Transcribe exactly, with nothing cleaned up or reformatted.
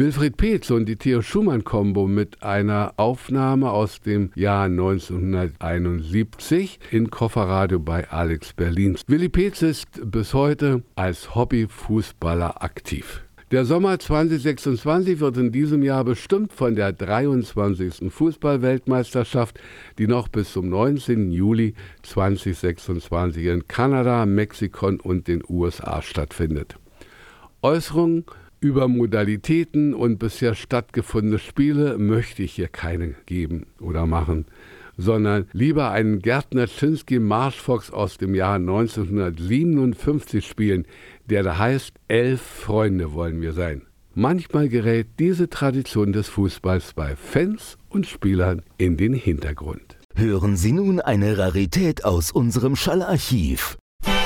Wilfried Peetz und die Theo Schumann-Kombo mit einer Aufnahme aus dem Jahr neunzehnhunderteinundsiebzig in Kofferradio bei Alex Berlins. Willy Peetz ist bis heute als Hobbyfußballer aktiv. Der Sommer zweitausendsechsundzwanzig wird in diesem Jahr bestimmt von der dreiundzwanzigsten Fußball-Weltmeisterschaft, die noch bis zum neunzehnten Juli zweitausendsechsundzwanzig in Kanada, Mexiko und den U S A stattfindet. Äußerungen über Modalitäten und bisher stattgefundene Spiele möchte ich hier keine geben oder machen, sondern lieber einen Gerd Nerczynski-Marschfox aus dem Jahr neunzehnhundertsiebenundfünfzig spielen, der da heißt, elf Freunde wollen wir sein. Manchmal gerät diese Tradition des Fußballs bei Fans und Spielern in den Hintergrund. Hören Sie nun eine Rarität aus unserem Schallarchiv.